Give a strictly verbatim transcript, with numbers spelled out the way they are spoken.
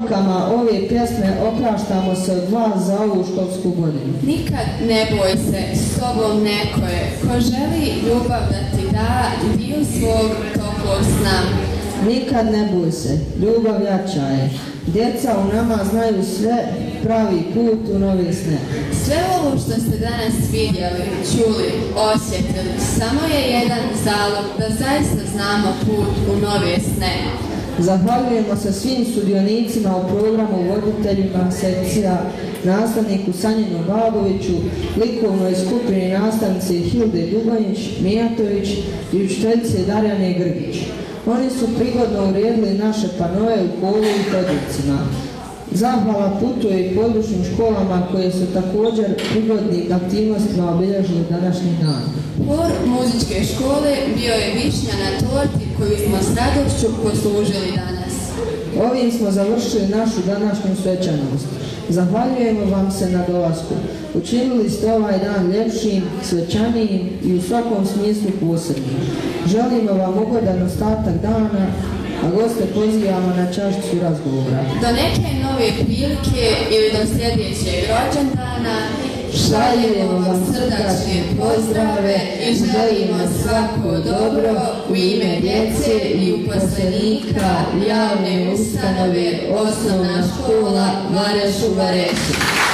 porukama ove pjesme opraštamo se od vas za ovu školsku godinu. Nikad ne boj se, s tobom neko je, ko želi ljubav da ti da dio svog toplog sna. Nikad ne boj se, ljubav jača je. Djeca u nama znaju sve, pravi put u nove sne. Sve ovo što ste danas vidjeli, čuli, osjetili, samo je jedan zalog da zaista znamo put u nove sne. Zahvaljujemo se svim sudionicima u programu, voditeljima sekcija, nastavniku Sanjinu Baboviću, likovnoj skupini nastavnice Hilde Duganić, Mijatović i učiteljice Darjane Grgić. Oni su prigodno uredili naše panoje u kolu i hodnicima. Zahvala putuje i područnim školama koje su također prigodnim aktivnostima obilježili današnji dan. Hor muzičke škole bio je višnja na torti koju smo s radošću poslužili danas. Ovim smo završili našu današnju svečanost. Zahvaljujemo vam se na dolasku. Učinili ste ovaj dan ljepšim, svečanijim i u svakom smislu posebnim. Želimo vam ugodan ostatak dana, a goste pozivamo na čašicu razgovora. Do neke nove prilike ili do sljedećeg rođendana šaljemo vam srdačne pozdrave i želimo svako dobro u ime djece i uposlenika javne ustanove Osnovna škola Vareš u Varešu.